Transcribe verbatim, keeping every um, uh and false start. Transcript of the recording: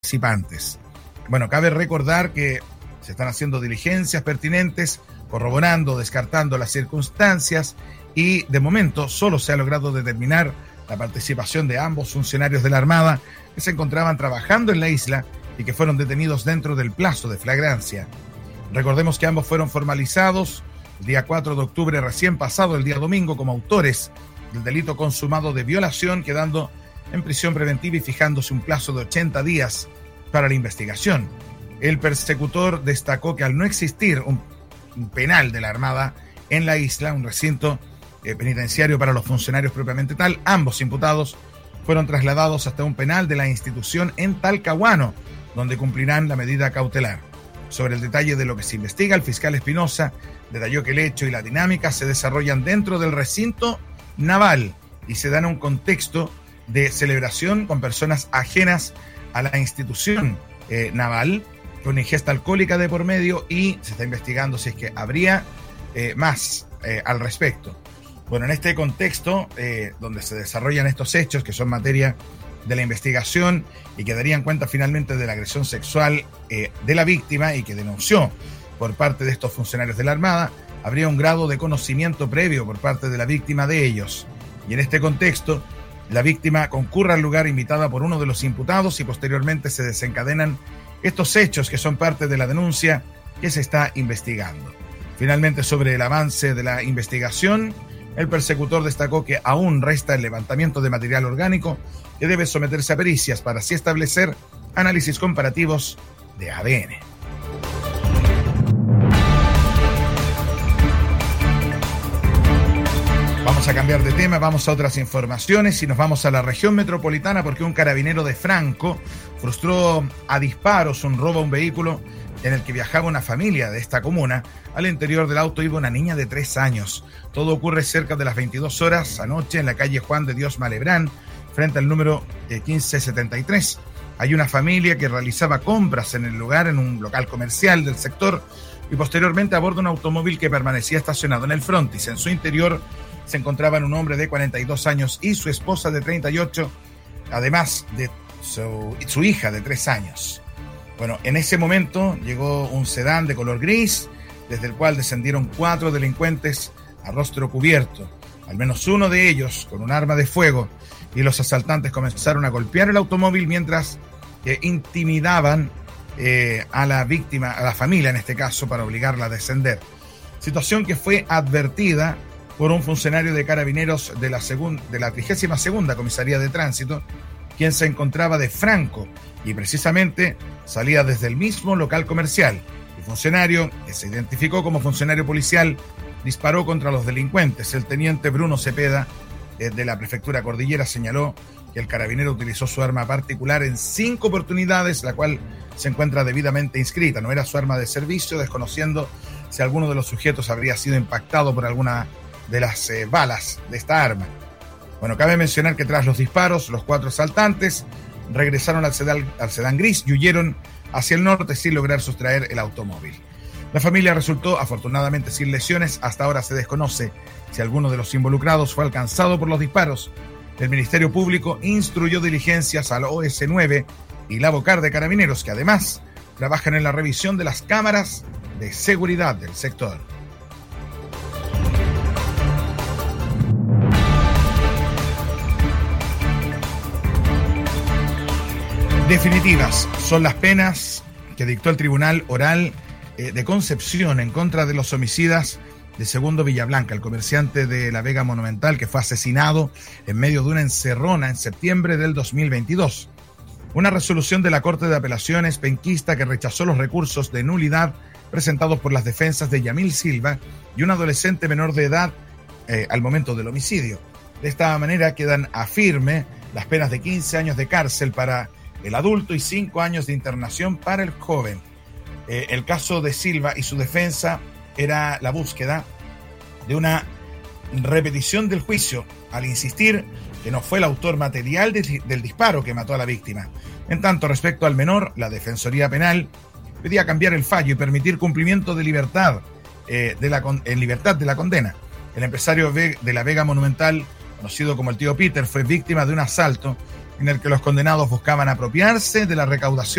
participantes. Bueno, cabe recordar que se están haciendo diligencias pertinentes, corroborando, descartando las circunstancias y de momento solo se ha logrado determinar la participación de ambos funcionarios de la Armada que se encontraban trabajando en la isla y que fueron detenidos dentro del plazo de flagrancia. Recordemos que ambos fueron formalizados el día cuatro de octubre recién pasado, el día domingo, como autores del delito consumado de violación, quedando en prisión preventiva y fijándose un plazo de ochenta días para la investigación. El persecutor destacó que al no existir un, un penal de la Armada en la isla, un recinto eh, penitenciario para los funcionarios propiamente tal, ambos imputados fueron trasladados hasta un penal de la institución en Talcahuano, donde cumplirán la medida cautelar. Sobre el detalle de lo que se investiga, el fiscal Espinosa detalló que el hecho y la dinámica se desarrollan dentro del recinto naval y se dan un contexto de celebración con personas ajenas a la institución eh, naval, con ingesta alcohólica de por medio, y se está investigando si es que habría eh, más eh, al respecto. Bueno, en este contexto, eh, donde se desarrollan estos hechos, que son materia de la investigación y que darían cuenta finalmente de la agresión sexual eh, de la víctima y que denunció por parte de estos funcionarios de la Armada, habría un grado de conocimiento previo por parte de la víctima de ellos. Y en este contexto, la víctima concurre al lugar invitada por uno de los imputados y posteriormente se desencadenan estos hechos que son parte de la denuncia que se está investigando. Finalmente, sobre el avance de la investigación, el persecutor destacó que aún resta el levantamiento de material orgánico que debe someterse a pericias para así establecer análisis comparativos de A D N. Vamos a cambiar de tema, vamos a otras informaciones y nos vamos a la región metropolitana porque un carabinero de Franco frustró a disparos un robo a un vehículo en el que viajaba una familia de esta comuna. Al interior del auto iba una niña de tres años. Todo ocurre cerca de las veintidós horas anoche en la calle Juan de Dios Malebrán, frente al número quince setenta y tres. Hay una familia que realizaba compras en el lugar, en un local comercial del sector, y posteriormente aborda un automóvil que permanecía estacionado en el frontis. En su interior se encontraban un hombre de cuarenta y dos años y su esposa de treinta y ocho, además de su, su hija de tres años. Bueno, en ese momento llegó un sedán de color gris, desde el cual descendieron cuatro delincuentes a rostro cubierto, al menos uno de ellos con un arma de fuego, y los asaltantes comenzaron a golpear el automóvil mientras eh, intimidaban eh, a la víctima, a la familia en este caso, para obligarla a descender. Situación que fue advertida por un funcionario de carabineros de la, segun, de la trigésima segunda Comisaría de Tránsito, quien se encontraba de Franco y precisamente salía desde el mismo local comercial. El funcionario, que se identificó como funcionario policial, disparó contra los delincuentes. El teniente Bruno Cepeda, eh, de la Prefectura Cordillera, señaló que el carabinero utilizó su arma particular en cinco oportunidades, la cual se encuentra debidamente inscrita. No era su arma de servicio, desconociendo si alguno de los sujetos habría sido impactado por alguna de las eh, balas de esta arma. Bueno, cabe mencionar que tras los disparos, los cuatro asaltantes regresaron al sedán, al sedán gris y huyeron hacia el norte sin lograr sustraer el automóvil. La familia resultó afortunadamente sin lesiones. Hasta ahora se desconoce si alguno de los involucrados fue alcanzado por los disparos. El Ministerio Público instruyó diligencias al O S nueve y la Bocar de Carabineros, que además trabajan en la revisión de las cámaras de seguridad del sector. Definitivas son las penas que dictó el Tribunal Oral eh, de Concepción en contra de los homicidas de Segundo Villablanca, el comerciante de la Vega Monumental que fue asesinado en medio de una encerrona en septiembre del dos mil veintidós. Una resolución de la Corte de Apelaciones penquista que rechazó los recursos de nulidad presentados por las defensas de Yamil Silva y un adolescente menor de edad eh, al momento del homicidio. De esta manera quedan a firme las penas de quince años de cárcel para el adulto y cinco años de internación para el joven. Eh, el caso de Silva y su defensa era la búsqueda de una repetición del juicio, al insistir que no fue el autor material de, del disparo que mató a la víctima. En tanto, respecto al menor, la Defensoría Penal pedía cambiar el fallo y permitir cumplimiento de libertad, eh, de la, en libertad de la condena. El empresario de la Vega Monumental, conocido como el tío Peter, fue víctima de un asalto en el que los condenados buscaban apropiarse de la recaudación